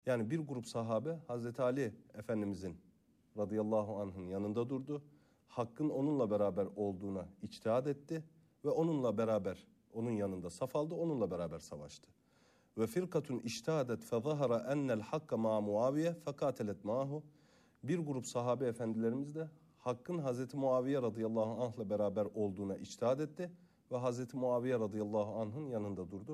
Yani bir grup sahabe Hazreti Ali Efendimizin radıyallahu anh'ın yanında durdu. Hakkın onunla beraber olduğuna içtihat etti ve onunla beraber onun yanında saf aldı, onunla beraber savaştı. Ve firkatun içtihadet fezahara ennel hakka ma Muaviye fekatelet mahu. Bir grup sahabe efendilerimiz de Hakk'ın Hazreti Muaviye radıyallahu anh'la beraber olduğuna içtihat etti ve Hazreti Muaviye radıyallahu anh'ın yanında durdu.